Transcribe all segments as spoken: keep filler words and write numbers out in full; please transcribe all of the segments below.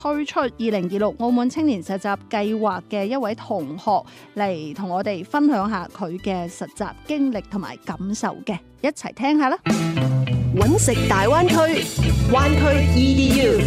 推出二零二六澳門青年實習計劃嘅一位同學嚟同我哋分享下佢嘅實習經歷同埋感受嘅，一齊聽下啦。 揾食大灣區，灣區 E D U。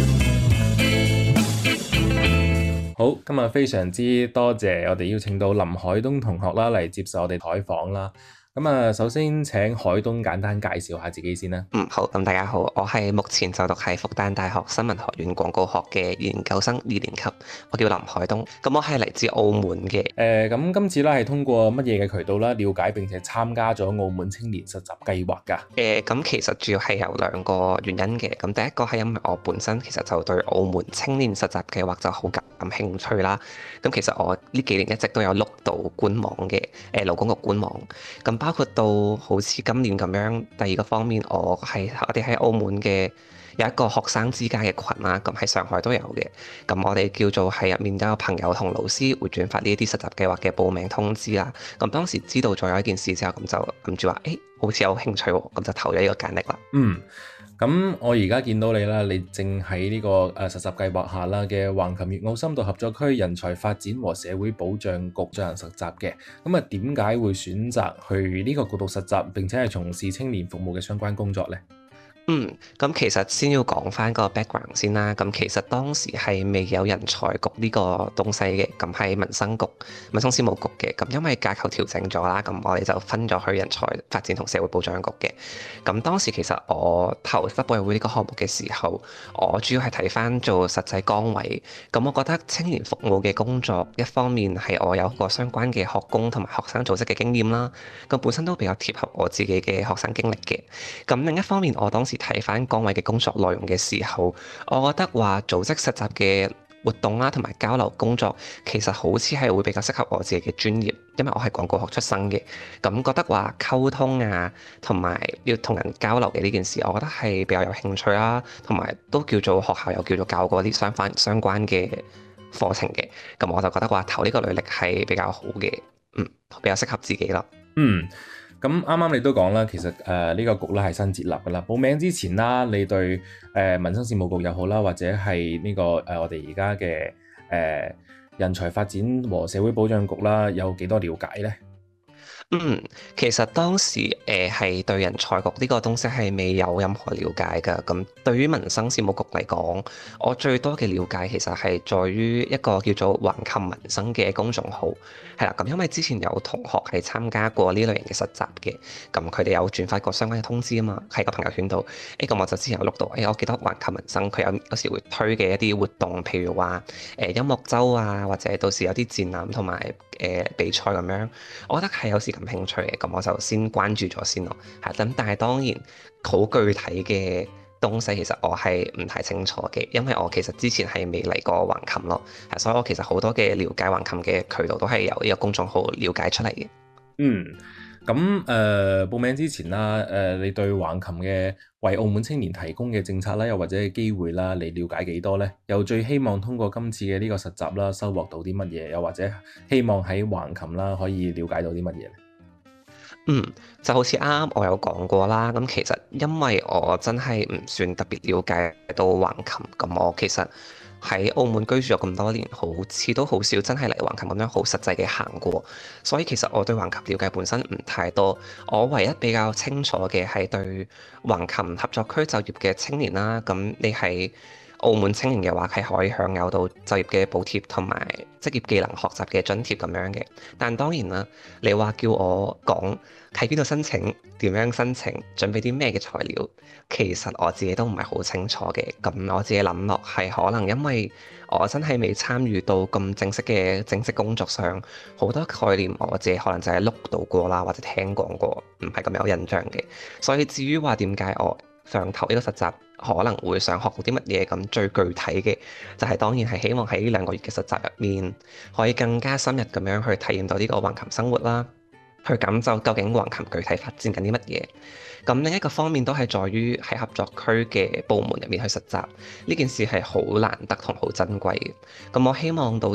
好，今日非常之多謝我哋邀請到林海東同學啦嚟接受我哋採訪啦。咁啊，首先請海東簡單介紹下自己先啦。 嗯，好，咁大家好，我係目前就讀喺復旦大學新聞學院廣告學嘅研究生二年級，我叫林海東。咁我係嚟自澳門嘅。誒、 呃，咁今次咧係通過乜嘢嘅渠道啦，了解並且參加咗澳門青年實習計劃㗎？ 誒，咁其實主要係有兩個原因嘅。咁第一個係因為我本身其實就對澳門青年實習計劃就好感興趣啦。咁其實我呢幾年一直都有碌到官網嘅，誒勞工局官網。咁包括到好似今年咁樣，第二個方面，我係我哋喺澳門嘅有一個學生之家嘅群啦，咁喺上海都有嘅。咁我哋叫做係入面都有朋友同老師會轉發呢一啲實習計劃嘅報名通知啦。咁當時知道咗有一件事之後，咁就諗住話，誒、欸、好似有興趣喎，咁就投咗呢個簡歷啦。 嗯。咁我而家見到你啦，你正喺呢個誒實習計劃下啦嘅橫琴粵澳深度合作區人才發展和社會保障局進行實習嘅。咁啊，點解會選擇去呢個局度實習，並且係從事青年服務嘅相關工作呢？ 嗯，咁其實先要講翻個 background 先啦。咁其實當時係未有人才局呢個東西嘅，咁係民生局、民生事務局嘅。咁因為架構調整咗啦，咁我哋就分咗去人才發展同社會保障局嘅。咁當時其實我投執委會呢個項目嘅時候，我主要係睇翻做實際崗位。咁我覺得青年服務嘅工作，一方面係我有個相關嘅學工同埋學生組織嘅經驗啦，咁本身都比較貼合我自己嘅學生經歷嘅。咁另一方面，我當時睇翻崗位嘅工作內容嘅時候，我覺得話組織實習嘅活動啦，同埋交流工作，其實好似係會比較適合我自己嘅專業，因為我係廣告學出身嘅，咁覺得話溝通啊，同埋要同人交流嘅呢件事，我覺得係比較有興趣啦，同埋都叫做學校有叫做教過啲相關相關嘅課程嘅，咁我就覺得話投呢個履歷係比較好嘅，嗯，比較適合自己咯。 嗯。咁啱啱你都講啦，其實誒呢、呃這個局咧係新設立㗎啦。報名之前啦，你對誒、呃、民生事務局又好啦，或者係呢、這個誒、呃、我哋而家嘅誒人才發展和社會保障局啦，有幾多了解呢？ 嗯，其實當時誒係、呃、對人才局呢個東西係未有任何了解㗎。咁對於民生事務局嚟講，我最多嘅了解其實係在於一個叫做橫琴民生嘅公眾號，係啦。咁因為之前有同學係參加過呢類型嘅實習嘅，咁佢哋有轉發過相關嘅通知啊嘛，喺個朋友圈度。誒、欸，咁我就之前有錄到，誒、欸，我記得橫琴民生佢有有時會推嘅一啲活動，譬如話誒、呃、音樂周啊，或者到時有啲展覽同埋誒比賽咁樣，我覺得係有時感興趣嘅，咁我就先關注咗先咯。係咁，但係當然好具體嘅東西，其實我係唔太清楚嘅，因為我其實之前係未嚟過橫琴咯，係，所以我其實好多嘅了解橫琴嘅渠道都係由呢個公眾號了解出嚟嘅。 嗯，咁誒、呃、報名之前啦，誒、呃、你對橫琴嘅為澳門青年提供嘅政策啦，又或者係機會啦，你了解幾多呢？又最希望通過今次嘅呢個實習啦，收穫到啲乜嘢？又或者希望喺橫琴啦可以了解到啲乜嘢咧？ 嗯，就好似啱啱我有講過啦，咁其實因為我真係唔算特別了解到橫琴，咁我其實喺澳門居住咗咁多年，好似都好少真係嚟橫琴咁樣好實際嘅行過，所以其實我對橫琴了解本身唔太多。我唯一比較清楚嘅係對橫琴合作區就業嘅青年啦，咁你係澳門青年嘅話係可以享有到就業嘅補貼同埋職業技能學習嘅津貼咁樣嘅。但當然啦，你話叫我講喺邊度申請、點樣申請、準備啲咩嘅材料，其實我自己都唔係好清楚嘅。咁我自己諗落係可能因為我真係未參與到咁正式嘅正式工作上，好多概念我自己可能就係碌到過啦，或者聽講過，唔係咁有印象嘅。所以至於話點解我上頭呢個實習可能會想學到啲乜嘢，咁最具體嘅就係當然係希望喺呢兩個月嘅實習入面，可以更加深入咁樣去體驗到呢個橫琴生活啦，去感受究竟橫琴具體發展緊啲乜嘢。咁另一個方面都係在於喺合作區嘅部門入面去實習，呢件事係好難得同好珍貴嘅。咁我希望到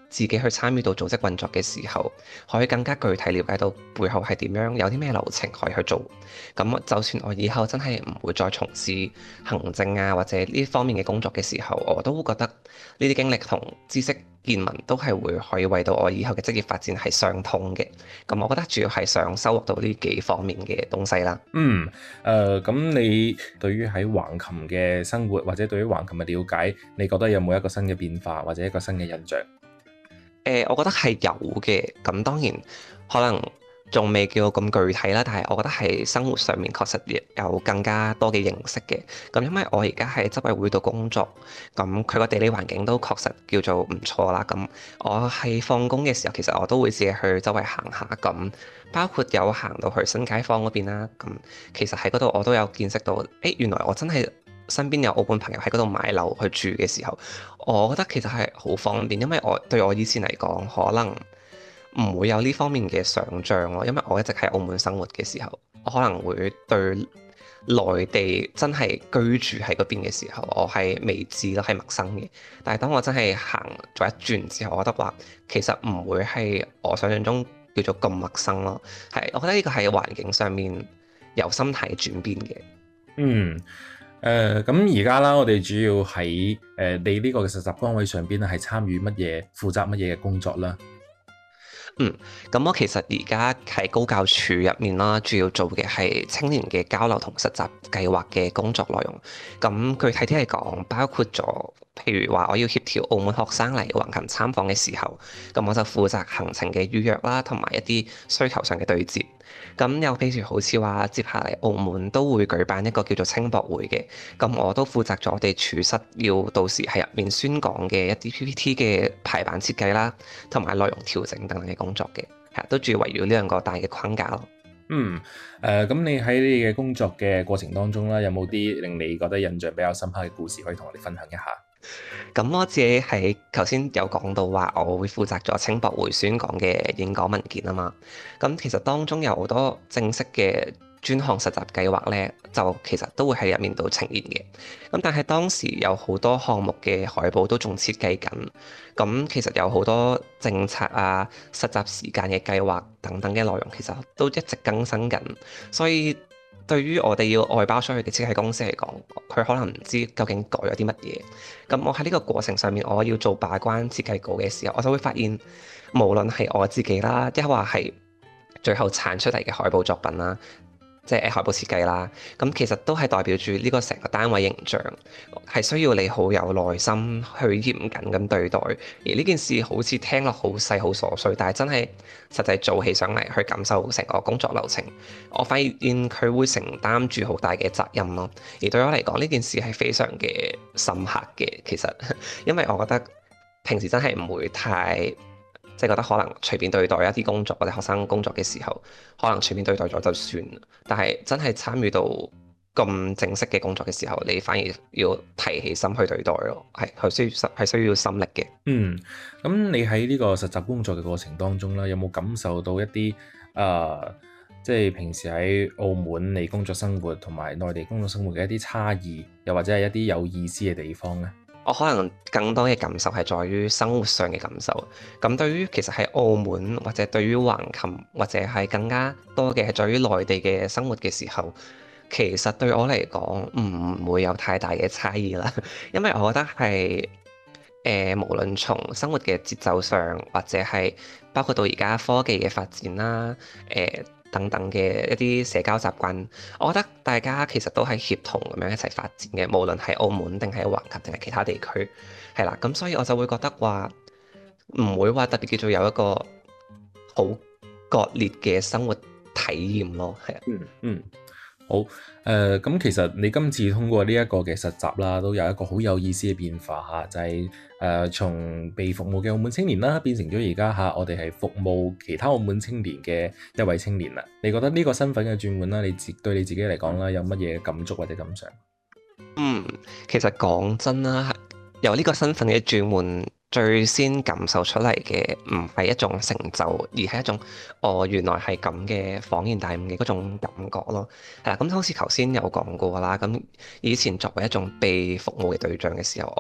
自己去參與到組織運作嘅時候，可以更加具體了解到背後係點樣，有啲咩流程可以去做。咁就算我以後真係唔會再從事行政啊或者呢方面嘅工作嘅時候，我都會覺得呢啲經歷同知識見聞都係會可以為到我以後嘅職業發展係相通嘅。咁我覺得主要係想收穫到呢幾方面嘅東西啦。 嗯，誒、呃，咁你對於喺橫琴嘅生活或者對於橫琴嘅了解，你覺得有冇一個新嘅變化或者一個新嘅印象？ 誒、呃，我覺得係有嘅，咁當然可能仲未叫咁具體啦，但係我覺得係生活上面確實有更加多嘅認識嘅。咁因為我而家喺執委會度工作，咁佢個地理環境都確實叫做唔錯啦。咁我喺放工嘅時候，其實我都會自己去周圍行下，咁包括有行到去新街坊嗰邊啦。咁其實喺嗰度我都有見識到，誒原來我真係身邊有澳門朋友喺嗰度買樓去住嘅時候，我覺得其實係好方便，因為我對我以前嚟講，可能唔會有呢方面嘅想像咯。因為我一直喺澳門生活嘅時候，我可能會對內地真係居住喺嗰邊嘅時候，我係未知咯，係陌生嘅。但係當我真係行咗一轉之後，我覺得話其實唔會係我想象中叫做咁陌生咯。係，我覺得呢個係環境上面由心態轉變嘅。 嗯。誒咁而家啦，我哋主要喺誒、呃、你呢個嘅實習崗位上邊咧，係參與乜嘢、負責乜嘢嘅工作啦？ 嗯，咁我其實而家喺高教處入面啦，主要做嘅係青年嘅交流同實習計劃嘅工作內容。咁具體啲嚟講，包括咗譬如話我要協調澳門學生嚟橫琴參訪嘅時候，咁我就負責行程嘅預約啦，同埋一啲需求上嘅對接。咁又譬如好似話接下嚟澳門都會舉辦一個叫做青博會嘅，咁我都負責咗我哋處室要到時喺入面宣講嘅一啲 P P T 嘅排版設計啦，同埋內容調整等等嘅工作嘅，係都主要圍繞呢兩個大嘅框架咯。 嗯，誒、呃、咁你喺你嘅工作嘅過程當中啦，有冇啲令你覺得印象比較深刻嘅故事可以同我哋分享一下？ 咁我自己喺頭先有講到話，我會負責咗青博會宣講嘅演講文件啊嘛。咁其實當中有好多正式嘅專項實習計劃咧，就其實都會喺入面度呈現嘅。咁但係當時有好多項目嘅海報都仲設計緊，咁其實有好多政策啊、實習時間嘅計劃等等嘅內容，其實都一直更新緊，所以對於我哋要外包出去嘅設計公司嚟講，佢可能唔知究竟改咗啲乜嘢。咁我喺呢個過程上面，我要做把關設計稿嘅時候，我就會發現，無論係我自己啦，抑或係最後產出嚟嘅海報作品啦，即係海報設計啦，咁其實都係代表住呢個成個單位形象，係需要你好有耐心去嚴謹咁對待。而呢件事好似聽落好細好瑣碎，但係真係實際做起上嚟，去感受成個工作流程，我發現佢會承擔住好大嘅責任咯。而對我嚟講，呢件事係非常嘅深刻嘅。其實因為我覺得平時真係唔會太。即係覺得可能隨便對待一啲工作或者學生工作嘅時候，可能隨便對待咗就算。但係真係參與到咁正式嘅工作嘅時候，你反而要提起心去對待咯，係係需要係需要心力嘅。 嗯，咁你喺呢個實習工作嘅過程當中啦，有冇感受到一啲啊、呃，即係平時喺澳門你工作生活同埋內地工作生活嘅一啲差異，又或者係一啲有意思嘅地方呢？ 我可能更多嘅感受係在於生活上嘅感受。咁對於其實喺澳門或者對於橫琴或者係更加多嘅係在於內地嘅生活嘅時候，其實對我嚟講唔會有太大嘅差異啦。因為我覺得係誒、呃，無論從生活嘅節奏上，或者係包括到而家科技嘅發展啦，誒、呃。等等嘅一啲社交習慣，我覺得大家其實都係協同咁樣一齊發展嘅，無論係澳門定係橫琴定係其他地區，係啦。咁所以我就會覺得話唔會話特別叫做有一個好割裂嘅生活體驗咯，係啊。 嗯嗯。好，誒、呃、咁其實你今次通過呢一個嘅實習啦，都有一個好有意思嘅變化嚇，就係、是、誒、呃、從被服務嘅澳門青年啦，變成咗而家嚇我哋係服務其他澳門青年嘅一位青年啦。你覺得呢個身份嘅轉換啦，你自對你自己嚟講啦，有乜嘢感觸或者感想？ 嗯，其實講真啦，有呢個身份嘅轉換，最先感受出嚟嘅唔係一種成就，而係一種哦原來係咁嘅恍然大悟嘅嗰種感覺咯。係啦，咁好似頭先有講過啦，咁以前作為一種被服務嘅對象嘅時候，我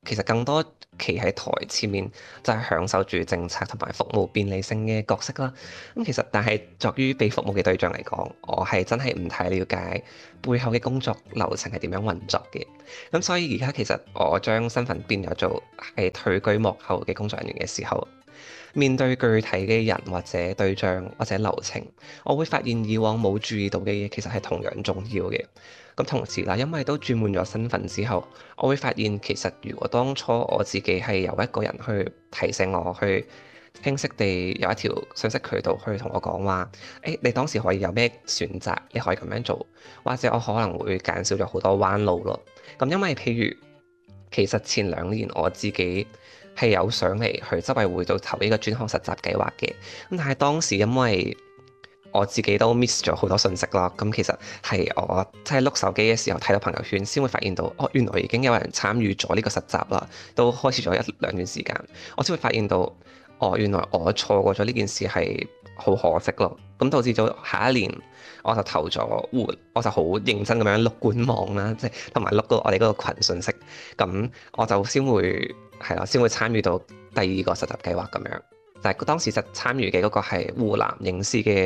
其實更多企喺台前面，就係享受住政策同埋服務便利性嘅角色啦。咁其實但係作於被服務嘅對象嚟講，我係真係唔太了解背後嘅工作流程係點樣運作嘅。咁所以而家其實我將身份變咗做係退居幕後嘅工作人員嘅時候，面對具體嘅人或者對象或者流程，我會發現以往冇注意到嘅嘢其實係同樣重要嘅。咁同時啦，因為都轉換咗身份之後，我會發現其實如果當初我自己係由一個人去提醒我，去清晰地有一條信息渠道去同我講話，誒你當時可以有咩選擇，你可以咁樣做，或者我可能會減少咗好多彎路咯。咁因為譬如其實前兩年我自己係有上嚟去執委會度投呢個專項實習計劃嘅，咁但係當時因為我自己都 miss 咗好多信息啦，咁其實係我即係碌手機嘅時候睇到朋友圈，先會發現到，哦原來已經有人參與咗呢個實習啦，都開始咗一兩段時間，我先會發現到，哦原來我錯過咗呢件事係好可惜咯，咁導致咗下一年我就投咗換，我就好認真咁樣碌官網啦，即係同埋碌到我哋嗰個群信息，咁我就先會係啦，先會參與到第二個實習計劃咁樣。但係當時就參與嘅嗰個係湖南影視嘅